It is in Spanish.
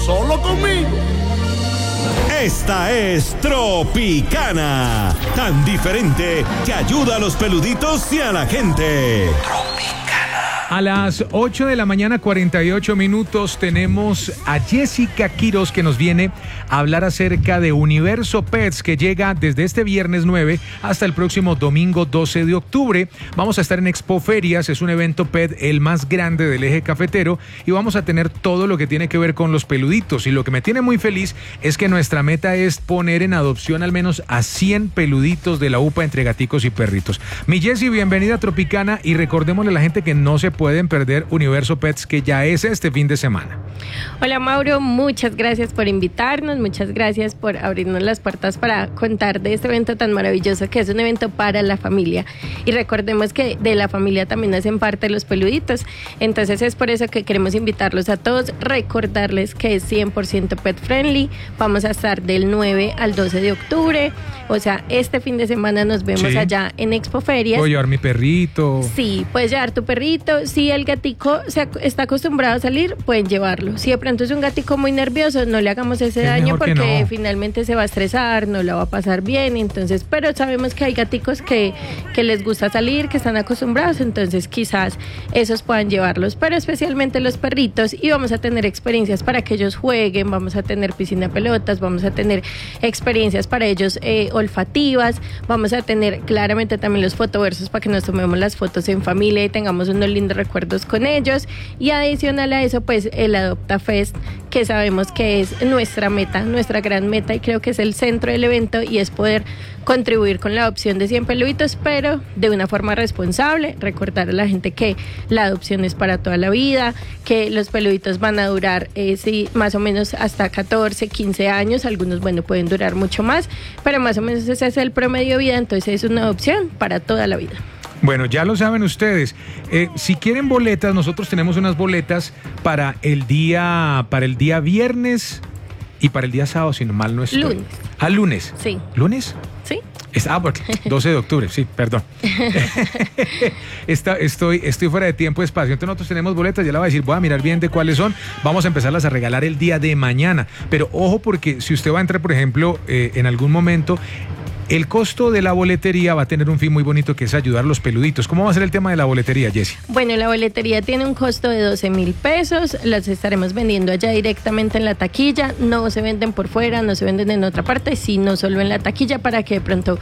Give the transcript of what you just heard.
solo conmigo. Esta es Tropicana, tan diferente que ayuda a los peluditos y a la gente. A las 8 de la mañana, 48 minutos, tenemos a Jessica Quiroz que nos viene a hablar acerca de Universo Pets, que llega desde este viernes 9 hasta el próximo domingo 12 de octubre. Vamos a estar en Expoferias, es un evento pet el más grande del eje cafetero, y vamos a tener todo lo que tiene que ver con los peluditos. Y lo que me tiene muy feliz es que nuestra meta es poner en adopción al menos a 100 peluditos de la UPA entre gaticos y perritos. Mi Jessy, bienvenida a Tropicana, y recordémosle a la gente que no se pueden perder Universo Pets, que ya es este fin de semana. Hola Mauro, muchas gracias por invitarnos, muchas gracias por abrirnos las puertas para contar de este evento tan maravilloso que es un evento para la familia. Y recordemos que de la familia también hacen parte los peluditos, entonces es por eso que queremos invitarlos a todos, recordarles que es 100% pet friendly. Vamos a estar del 9 al 12 de octubre, o sea, este fin de semana nos vemos allá en Expoferias. ¿Puedo llevar mi perrito? Sí, puedes llevar tu perrito. Si el gatico está acostumbrado a salir, pueden llevarlo. Si de pronto es un gatico muy nervioso, no le hagamos ese daño porque finalmente se va a estresar, no la va a pasar bien. Entonces, pero sabemos que hay gaticos que les gusta salir, que están acostumbrados, entonces quizás esos puedan llevarlos, pero especialmente los perritos. Y vamos a tener experiencias para que ellos jueguen, vamos a tener piscina de pelotas, vamos a tener experiencias para ellos olfativas, vamos a tener claramente también los fotoversos para que nos tomemos las fotos en familia y tengamos unos lindos recuerdos con ellos. Y adicional a eso, pues el Adopta Fest, que sabemos que es nuestra meta, nuestra gran meta, y creo que es el centro del evento, y es poder contribuir con la adopción de 100 peluditos, pero de una forma responsable. Recordar a la gente que la adopción es para toda la vida, que los peluditos van a durar más o menos hasta 14, 15 años, algunos pueden durar mucho más, pero más o menos ese es el promedio de vida, entonces es una adopción para toda la vida. Bueno, ya lo saben ustedes. Si quieren boletas, nosotros tenemos unas boletas para el día viernes y para el día sábado, si no mal no estoy. Lunes. Lunes. Sí. ¿Lunes? Sí. Porque 12 de octubre, sí, perdón. Estoy fuera de tiempo y espacio. Entonces nosotros tenemos boletas, ya la voy a decir, voy a mirar bien de cuáles son. Vamos a empezarlas a regalar el día de mañana. Pero ojo, porque si usted va a entrar, por ejemplo, en algún momento, el costo de la boletería va a tener un fin muy bonito, que es ayudar a los peluditos. ¿Cómo va a ser el tema de la boletería, Jessy? Bueno, la boletería tiene un costo de 12,000 pesos. Las estaremos vendiendo allá directamente en la taquilla. No se venden por fuera, no se venden en otra parte, sino solo en la taquilla, para que de pronto